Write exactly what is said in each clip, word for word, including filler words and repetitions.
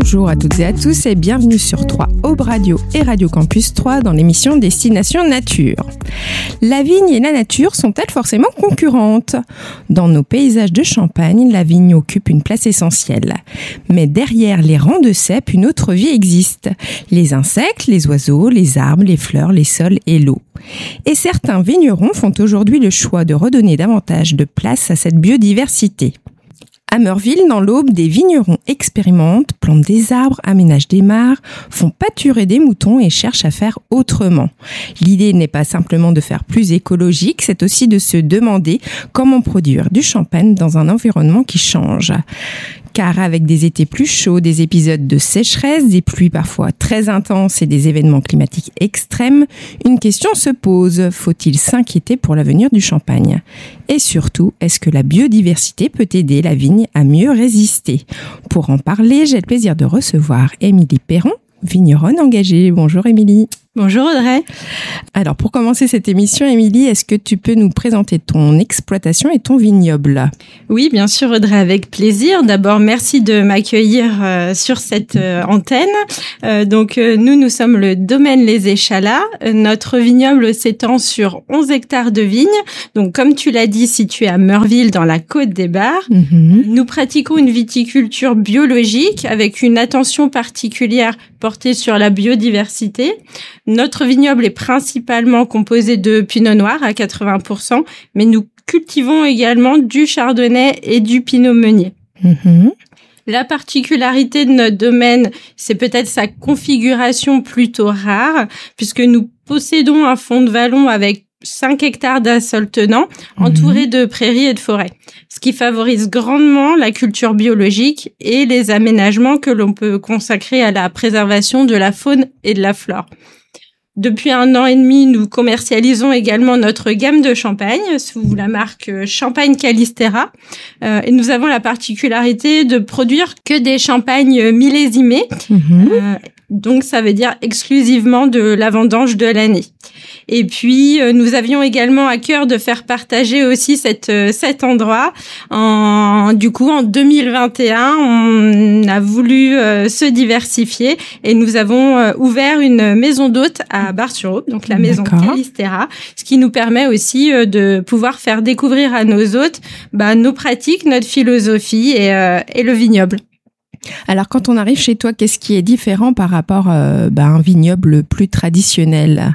Bonjour à toutes et à tous et bienvenue sur trois Aube Radio et Radio Campus trois dans l'émission Destination Nature. La vigne et la nature sont-elles forcément concurrentes ? Dans nos paysages de Champagne, la vigne occupe une place essentielle. Mais derrière les rangs de cèpes, une autre vie existe. Les insectes, les oiseaux, les arbres, les fleurs, les sols et l'eau. Et certains vignerons font aujourd'hui le choix de redonner davantage de place à cette biodiversité. À Meurville, dans l'Aube, des vignerons expérimentent, plantent des arbres, aménagent des mares, font pâturer des moutons et cherchent à faire autrement. L'idée n'est pas simplement de faire plus écologique, c'est aussi de se demander comment produire du champagne dans un environnement qui change. Car avec des étés plus chauds, des épisodes de sécheresse, des pluies parfois très intenses et des événements climatiques extrêmes, une question se pose. Faut-il s'inquiéter pour l'avenir du champagne ? Et surtout, est-ce que la biodiversité peut aider la vigne à mieux résister ? Pour en parler, j'ai le plaisir de recevoir Émilie Perron, vigneronne engagée. Bonjour Émilie. Bonjour Audrey. Alors pour commencer cette émission, Émilie, est-ce que tu peux nous présenter ton exploitation et ton vignoble ? Oui, bien sûr Audrey, avec plaisir. D'abord, merci de m'accueillir euh, sur cette euh, antenne. Euh, donc euh, nous, nous sommes le domaine Les Échalas. Euh, notre vignoble s'étend sur onze hectares de vignes. Donc comme tu l'as dit, situé à Meurville dans la Côte des Bars. Mm-hmm. Nous pratiquons une viticulture biologique avec une attention particulière portée sur la biodiversité. Notre vignoble est principalement composé de pinot noir à quatre-vingts pour cent, mais nous cultivons également du chardonnay et du pinot meunier. Mmh. La particularité de notre domaine, c'est peut-être sa configuration plutôt rare, puisque nous possédons un fond de vallon avec cinq hectares d'assol tenant, entouré mmh. de prairies et de forêts, ce qui favorise grandement la culture biologique et les aménagements que l'on peut consacrer à la préservation de la faune et de la flore. Depuis un an et demi, nous commercialisons également notre gamme de champagne sous la marque Champagne Calistera. Euh, et nous avons la particularité de produire que des champagnes millésimés. Mmh. Euh, donc, ça veut dire exclusivement de la vendange de l'année. Et puis, euh, nous avions également à cœur de faire partager aussi cette, euh, cet endroit. En, du coup, en deux mille vingt et un, on a voulu euh, se diversifier et nous avons euh, ouvert une maison d'hôtes à Bar-sur-Aube, donc la maison D'accord. Calistera, ce qui nous permet aussi euh, de pouvoir faire découvrir à nos hôtes bah, nos pratiques, notre philosophie et, euh, et le vignoble. Alors, quand on arrive chez toi, qu'est-ce qui est différent par rapport euh, bah, à un vignoble plus traditionnel ?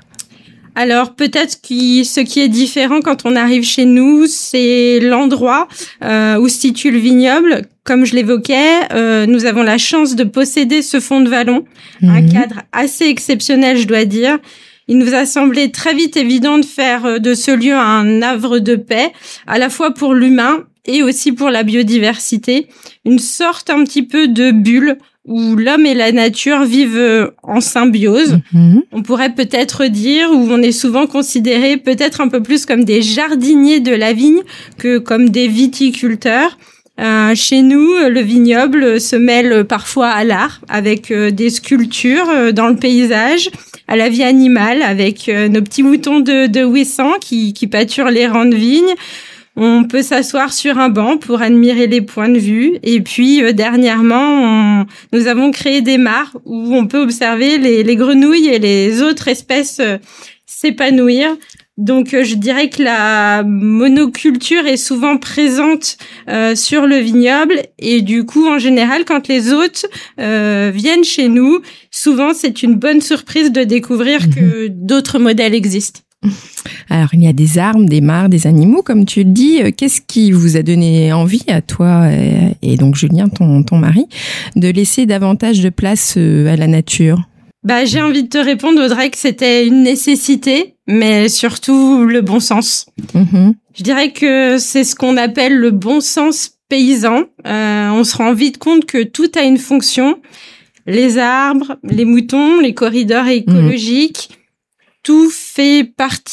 Alors peut-être que ce qui est différent quand on arrive chez nous, c'est l'endroit euh, où se situe le vignoble. Comme je l'évoquais, euh, nous avons la chance de posséder ce fond de vallon, mmh. un cadre assez exceptionnel, je dois dire. Il nous a semblé très vite évident de faire de ce lieu un havre de paix, à la fois pour l'humain et aussi pour la biodiversité, une sorte un petit peu de bulle où l'homme et la nature vivent en symbiose. Mmh. On pourrait peut-être dire, où on est souvent considéré peut-être un peu plus comme des jardiniers de la vigne que comme des viticulteurs. Euh, chez nous, le vignoble se mêle parfois à l'art, avec euh, des sculptures euh, dans le paysage, à la vie animale, avec euh, nos petits moutons de, de Ouessant qui, qui pâturent les rangs de vignes. On peut s'asseoir sur un banc pour admirer les points de vue. Et puis, euh, dernièrement, on, nous avons créé des mares où on peut observer les, les grenouilles et les autres espèces euh, s'épanouir. Donc, euh, je dirais que la monoculture est souvent présente euh, sur le vignoble. Et du coup, en général, quand les hôtes euh, viennent chez nous, souvent, c'est une bonne surprise de découvrir mmh. que d'autres modèles existent. Alors, il y a des arbres, des mares, des animaux, comme tu le dis. Qu'est-ce qui vous a donné envie à toi et donc Julien, ton, ton mari, de laisser davantage de place à la nature ? Bah, j'ai envie de te répondre, Audrey, que c'était une nécessité, mais surtout le bon sens. Mmh. Je dirais que c'est ce qu'on appelle le bon sens paysan. Euh, on se rend vite compte que tout a une fonction. Les arbres, les moutons, les corridors écologiques... Mmh. Tout fait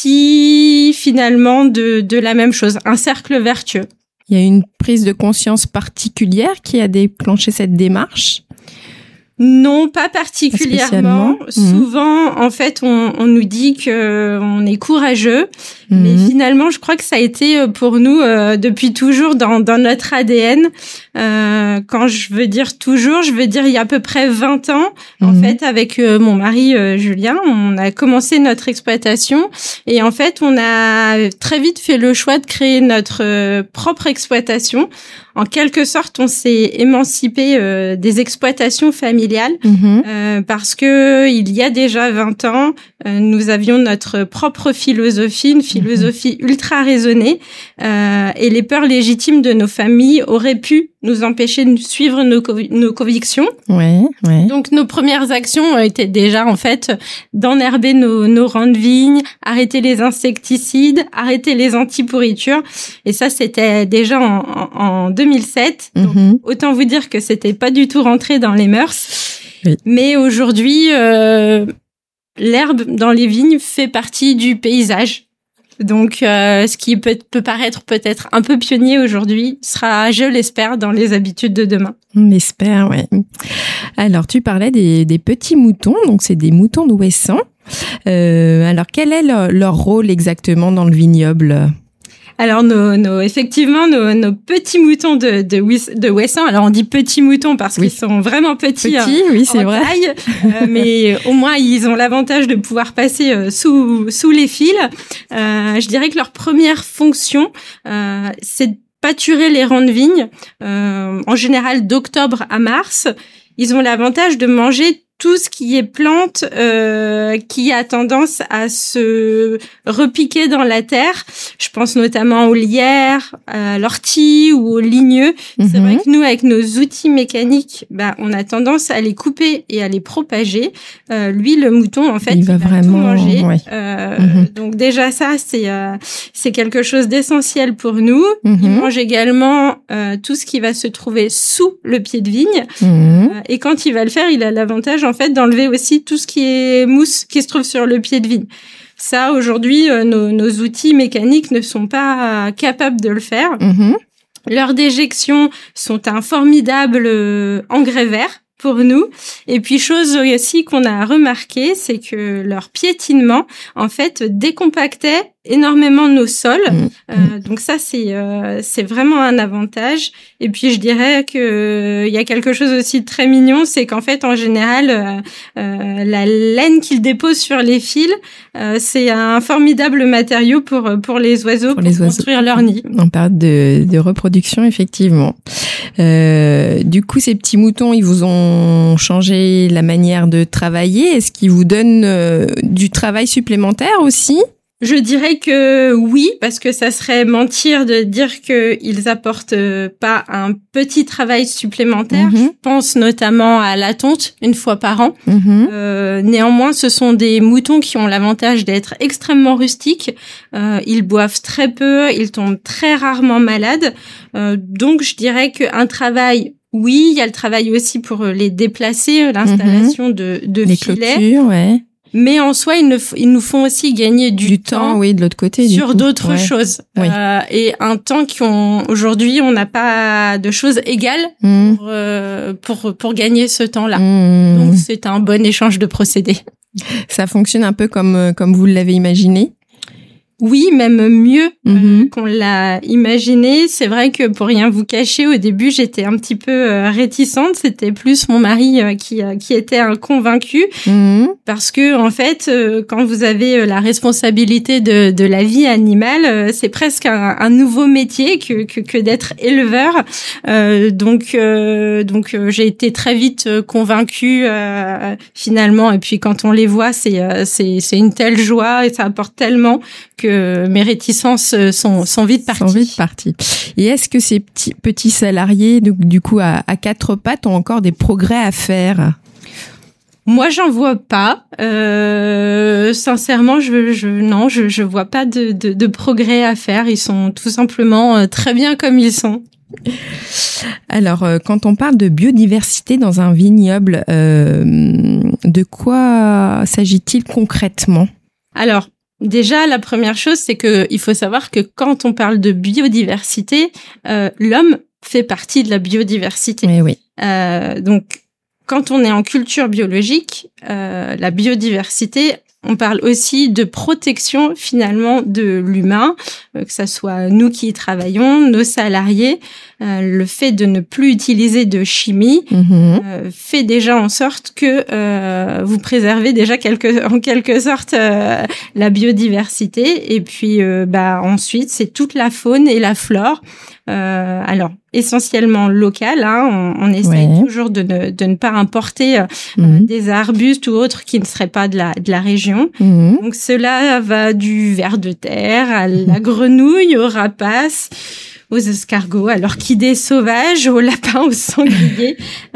partie finalement de, de la même chose, un cercle vertueux. Il y a une prise de conscience particulière qui a déclenché cette démarche ? Non, pas particulièrement. Pas Souvent, mmh. en fait, on, on nous dit que on est courageux, mmh. mais finalement, je crois que ça a été pour nous euh, depuis toujours dans, dans notre A D N. Euh, quand je veux dire toujours, je veux dire il y a à peu près vingt ans. Mmh. En fait, avec euh, mon mari euh, Julien, on a commencé notre exploitation et en fait, on a très vite fait le choix de créer notre euh, propre exploitation. En quelque sorte, on s'est émancipé euh, des exploitations familiales mmh. euh, parce que il y a déjà vingt ans, euh, nous avions notre propre philosophie, une philosophie mmh. ultra raisonnée, euh, et les peurs légitimes de nos familles auraient pu nous empêcher de suivre nos, co- nos convictions. Ouais, ouais. Donc, nos premières actions étaient déjà, en fait, d'enherber nos, nos rangs de vignes, arrêter les insecticides, arrêter les anti-pourritures. Et ça, c'était déjà en, en, en deux mille sept. Mm-hmm. Donc, autant vous dire que c'était pas du tout rentré dans les mœurs. Oui. Mais aujourd'hui, euh, l'herbe dans les vignes fait partie du paysage. Donc, euh, ce qui peut, peut paraître peut-être un peu pionnier aujourd'hui sera, je l'espère, dans les habitudes de demain. On l'espère, oui. Alors, tu parlais des, des petits moutons, donc c'est des moutons d'Ouessant. Euh, alors, quel est leur, leur rôle exactement dans le vignoble ? Alors, nos, nos, effectivement, nos, nos petits moutons de, de, de Ouessant. Alors, on dit petits moutons parce oui. qu'ils sont vraiment petits. Petits, en, oui, c'est en vrai. Taille, euh, mais au moins, ils ont l'avantage de pouvoir passer euh, sous, sous les fils. Euh, je dirais que leur première fonction, euh, c'est de pâturer les rangs de vignes. Euh, en général, d'octobre à mars. Ils ont l'avantage de manger tout ce qui est plante euh, qui a tendance à se repiquer dans la terre. Je pense notamment aux lierres, à l'ortie ou aux ligneux. Mm-hmm. C'est vrai que nous, avec nos outils mécaniques, bah, on a tendance à les couper et à les propager. Euh, lui, le mouton, en fait, il, il va, va vraiment tout manger. Ouais. Euh, mm-hmm. Donc déjà, ça, c'est euh, c'est quelque chose d'essentiel pour nous. Mm-hmm. Il mange également euh, tout ce qui va se trouver sous le pied de vigne. Mm-hmm. Euh, et quand il va le faire, il a l'avantage en fait d'enlever aussi tout ce qui est mousse qui se trouve sur le pied de vigne. Ça, aujourd'hui, euh, nos, nos outils mécaniques ne sont pas euh, capables de le faire. Mmh. Leurs déjections sont un formidable euh, engrais vert pour nous. Et puis, chose aussi qu'on a remarqué, c'est que leur piétinement, en fait, décompactait énormément nos sols. Mmh. Euh, donc ça, c'est euh, c'est vraiment un avantage. Et puis, je dirais que il euh, y a quelque chose aussi de très mignon, c'est qu'en fait, en général, euh, euh, la laine qu'ils déposent sur les fils, euh, c'est un formidable matériau pour pour les oiseaux, pour, pour les construire oiseaux. Leur nid. On parle de, de reproduction, effectivement. Euh, du coup, ces petits moutons, ils vous ont changé la manière de travailler. Est-ce qu'ils vous donnent euh, du travail supplémentaire aussi ? Je dirais que oui, parce que ça serait mentir de dire qu'ils apportent pas un petit travail supplémentaire. Mm-hmm. Je pense notamment à la tonte une fois par an. Mm-hmm. Euh, néanmoins, ce sont des moutons qui ont l'avantage d'être extrêmement rustiques. Euh, ils boivent très peu, ils tombent très rarement malades. Euh, donc, je dirais qu'un travail... Oui, il y a le travail aussi pour les déplacer, l'installation mm-hmm. de, de les filets. Clôtures, ouais. Mais en soi, ils, ne f- ils nous font aussi gagner du, du temps, temps, oui, de l'autre côté, sur du coup. d'autres ouais. choses. Oui. Euh, et un temps qu'on aujourd'hui, on n'a pas de choses égales mmh. pour, euh, pour pour gagner ce temps-là. Mmh. Donc c'est un bon échange de procédés. Ça fonctionne un peu comme comme vous l'avez imaginé. Oui, même mieux mm-hmm. euh, qu'on l'a imaginé. C'est vrai que pour rien vous cacher, au début, j'étais un petit peu euh, réticente. C'était plus mon mari euh, qui euh, qui était un convaincu, mm-hmm. parce que en fait, euh, quand vous avez euh, la responsabilité de de la vie animale, euh, c'est presque un, un nouveau métier que que, que d'être éleveur. Euh, donc euh, donc euh, j'ai été très vite euh, convaincue euh, finalement. Et puis quand on les voit, c'est euh, c'est c'est une telle joie et ça apporte tellement que que mes réticences sont, sont vite parties. Sont vite parties. Et est-ce que ces petits, petits salariés, du, du coup, à, à quatre pattes, ont encore des progrès à faire ? Moi, j'en vois pas. Euh, sincèrement, je, je, non, je, je vois pas de, de, de progrès à faire. Ils sont tout simplement très bien comme ils sont. Alors, quand on parle de biodiversité dans un vignoble, euh, de quoi s'agit-il concrètement ? Alors, déjà, la première chose, c'est que il faut savoir que quand on parle de biodiversité, euh, l'homme fait partie de la biodiversité. Oui, oui. Euh, donc, quand on est en culture biologique, euh, la biodiversité, on parle aussi de protection finalement de l'humain, euh, que ça soit nous qui y travaillons, nos salariés. Euh, le fait de ne plus utiliser de chimie mmh. euh, fait déjà en sorte que euh, vous préservez déjà quelque, en quelque sorte euh, la biodiversité. Et puis euh, bah ensuite c'est toute la faune et la flore. Euh, alors essentiellement locale, hein, on, on essaye ouais. toujours de ne, de ne pas importer euh, mmh. des arbustes ou autres qui ne seraient pas de la, de la région. Mmh. Donc cela va du ver de terre à la grenouille, au rapace, aux escargots, à l'orchidée sauvage, aux lapins, aux sangliers.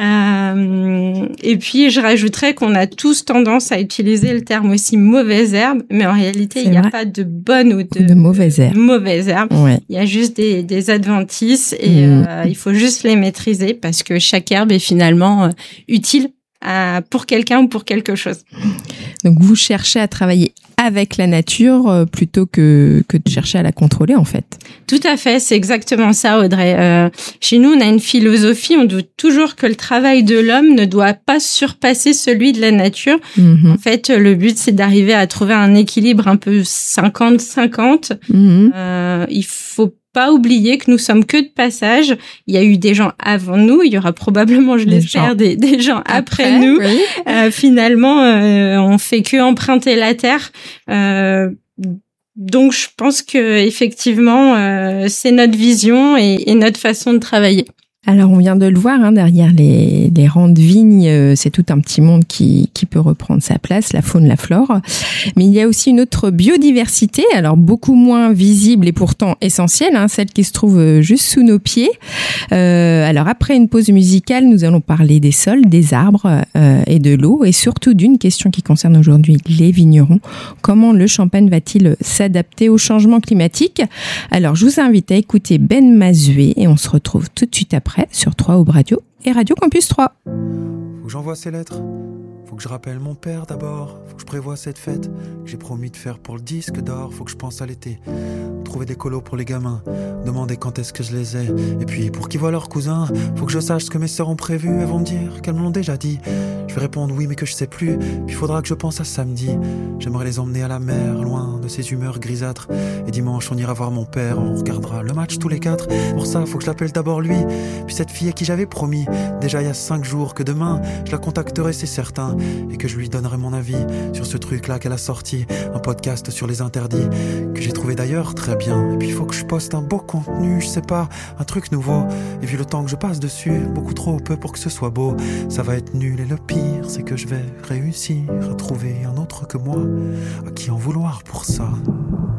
Euh, et puis, je rajouterais qu'on a tous tendance à utiliser le terme aussi mauvaise herbe, mais en réalité, il n'y a pas de bonne ou de, de mauvaise herbe. Mauvaise herbe. Ouais. Il y a juste des, des adventices et mmh. euh, il faut juste les maîtriser parce que chaque herbe est finalement euh, utile à, pour quelqu'un ou pour quelque chose. Donc, vous cherchez à travailler avec la nature euh, plutôt que que de chercher à la contrôler en fait. Tout à fait, c'est exactement ça Audrey. Euh, chez nous, on a une philosophie, on dit toujours que le travail de l'homme ne doit pas surpasser celui de la nature. Mm-hmm. En fait, le but c'est d'arriver à trouver un équilibre un peu cinquante cinquante. Mm-hmm. Euh, il faut pas oublier que nous sommes que de passage. Il y a eu des gens avant nous, il y aura probablement, je l'espère, des, des gens après, après nous. Oui. Euh, finalement, euh, on fait que emprunter la terre. Euh, donc, je pense que effectivement, euh, c'est notre vision et, et notre façon de travailler. Alors, on vient de le voir, hein, derrière les, les rangs de vignes, euh, c'est tout un petit monde qui, qui peut reprendre sa place, la faune, la flore. Mais il y a aussi une autre biodiversité, alors beaucoup moins visible et pourtant essentielle, hein, celle qui se trouve juste sous nos pieds. Euh, alors, après une pause musicale, nous allons parler des sols, des arbres euh, et de l'eau, et surtout d'une question qui concerne aujourd'hui les vignerons. Comment le champagne va-t-il s'adapter au changement climatique ? Alors, je vous invite à écouter Ben Mazué et on se retrouve tout de suite après sur trois Aube Radio et Radio Campus trois. Faut que j'envoie ces lettres, faut que je rappelle mon père d'abord, faut que je prévoie cette fête que j'ai promis de faire pour le disque d'or, faut que je pense à l'été, trouver des colos pour les gamins, demander quand est-ce que je les ai, et puis pour qu'ils voient leurs cousins, faut que je sache ce que mes sœurs ont prévu, elles vont me dire qu'elles me l'ont déjà dit, je vais répondre oui mais que je sais plus, puis faudra que je pense à samedi, j'aimerais les emmener à la mer, loin de ces humeurs grisâtres, et dimanche on ira voir mon père, on regardera le match tous les quatre, pour ça faut que je l'appelle d'abord lui, puis cette fille à qui j'avais promis, déjà il y a cinq jours que demain, je la contacterai c'est certain, et que je lui donnerai mon avis sur ce truc-là qu'elle a sorti, un podcast sur les interdits, que j'ai trouvé d'ailleurs très bien. Et puis il faut que je poste un beau contenu, je sais pas, un truc nouveau. Et vu le temps que je passe dessus, beaucoup trop peu pour que ce soit beau. Ça va être nul et le pire, c'est que je vais réussir à trouver un autre que moi, à qui en vouloir pour ça.